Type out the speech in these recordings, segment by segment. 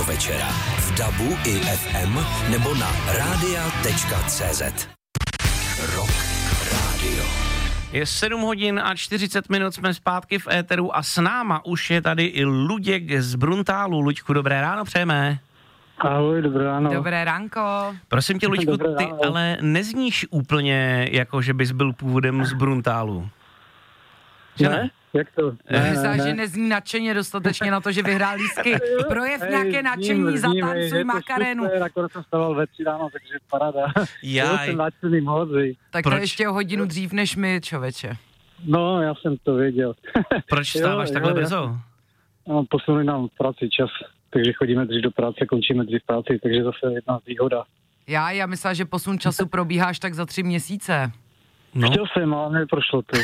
večera. V DABu i FM nebo na radia.cz. Rock Radio. Je 7 hodin a 40 minut, jsme zpátky v éteru a s náma už je tady i Luděk z Bruntálu. Luďku, dobré ráno přejeme. Ahoj, dobré ráno. Dobré ránko. Prosím tě, Luďku, ty ale nezníš úplně jako, že bys byl původem z Bruntálu. Ne? Jak to? Myslím, že nezní nadšeně dostatečně na to, že vyhrál lístky. Projev nějaké nadšení, zatancuj Makarenu. Akorát jsem stával ve 3 ráno, takže paráda. Jaj. Jsem nadšený moc. Tak Proč? to ještě o hodinu dřív než my, čověče. No, já jsem to věděl. Proč vstáváš takhle brzo? No, posunuli nám v práci čas, takže chodíme dřív do práce, končíme dřív v práci, takže zase jedna výhoda. Já myslela, že posun času probíháš tak za 3 měsíce. No. Chtěl jsem, ale neprošlo to.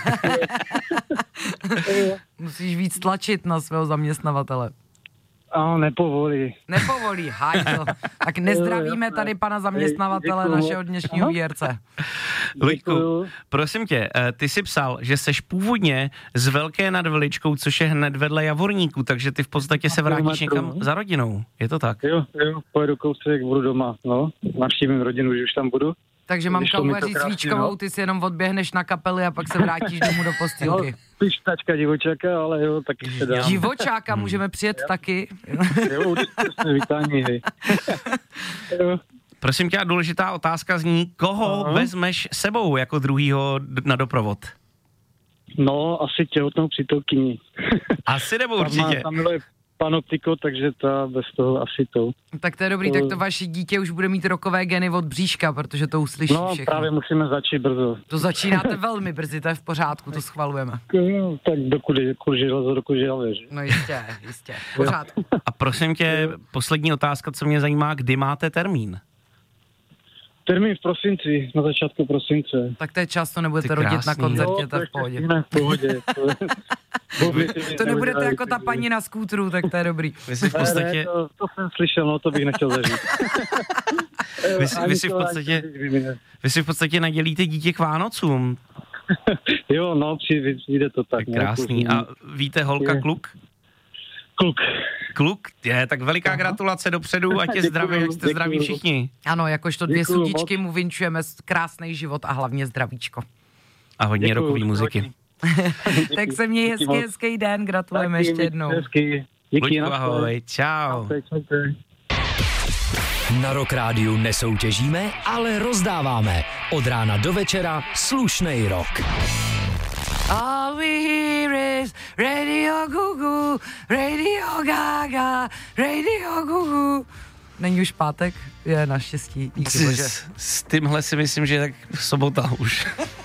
Musíš víc tlačit na svého zaměstnavatele. A nepovolí. Nepovolí, hajzl. Tak nezdravíme tady pana zaměstnavatele Děkuju. našeho dnešního výherce. Luďku, prosím tě, ty jsi psal, že seš původně z Velké nad Veličkou, což je hned vedle Javorníku, takže ty v podstatě se vrátíš někam za rodinou. Je to tak? Jo, pojedu kousek, budu doma, no. Navštívím rodinu, že už tam budu. Takže mamka Vyšlo mi to uvaří krásně, svíčkovou, no. ty si jenom odběhneš na kapely a pak se vrátíš domů do postýlky. No, pištačka divočáka, ale jo, taky se dá. Divočáka můžeme přijet taky. Jo, určitě se vítání, hej. Jo. Prosím tě, důležitá otázka zní, koho vezmeš sebou jako druhýho na doprovod? No, asi těhotnou přítelkyni. Asi nebo určitě. Tam miluje panoptiko, takže ta bez toho asi to. Tak to je dobrý, tak to vaše dítě už bude mít rokové geny od bříška, protože to uslyší No, všechno. právě musíme začít brzo. To začínáte velmi brzy, to je v pořádku, to schvalujeme. No, tak dokud železo, dokud železe. No jistě, v pořádku. A prosím tě, poslední otázka, co mě zajímá, kdy máte termín? Termín v prosinci, na začátku prosince. Tak to je čas, to nebudete Ty rodit na krásný. koncertě, to je v pohodě. Ne, v pohodě. To nebudete jako ta paní na skútru, tak to je dobrý. Vy si v podstatě, Ne, to jsem slyšel, no to bych nechtěl zažít. vy si v podstatě nadělíte dítě k Vánocům. Jo, no, přijde to tak. Krásný. A víte, holka, kluk? Kluk. Je, tak veliká gratulace dopředu, ať je zdravý, jak jste zdraví všichni. Ano, jakožto 2 Děkuju sudičky mu vinčujeme krásný život a hlavně zdravíčko. A hodně rokový muziky. Tak se měj hezký den, gratulujeme ještě jednou. Hezky. Díky, Luďku, ahoj, čau. Na Rock Rádiu nesoutěžíme, ale rozdáváme. Od rána do večera slušnej rock. All we hear is Radio Gugu, Radio Gaga, Radio Gugu. Není už pátek? Je naštěstí, díky bože. S tímhle si myslím, že je tak sobota už.